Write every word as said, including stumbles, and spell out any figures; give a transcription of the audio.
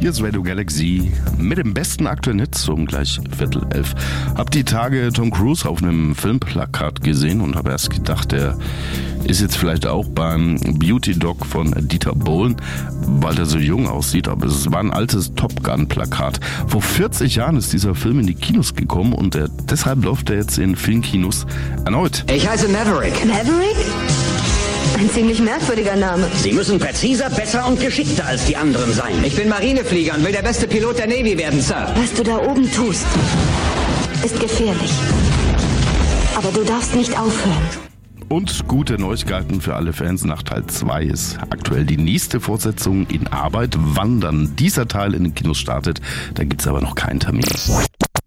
Hier ist Radio Galaxy mit dem besten aktuellen Hits um gleich Viertel elf. Hab die Tage Tom Cruise auf einem Filmplakat gesehen und habe erst gedacht, der ist jetzt vielleicht auch beim Beauty Dog von Dieter Bohlen, weil er so jung aussieht. Aber es war ein altes Top Gun Plakat. Vor vierzig Jahren ist dieser Film in die Kinos gekommen und er, deshalb läuft er jetzt in Filmkinos erneut. Ich heiße Maverick. Maverick? Ein ziemlich merkwürdiger Name. Sie müssen präziser, besser und geschickter als die anderen sein. Ich bin Marineflieger und will der beste Pilot der Navy werden, Sir. Was du da oben tust, ist gefährlich. Aber du darfst nicht aufhören. Und gute Neuigkeiten für alle Fans. Nach Teil zwei ist aktuell die nächste Fortsetzung in Arbeit. Wann dann dieser Teil in den Kinos startet, da gibt's aber noch keinen Termin.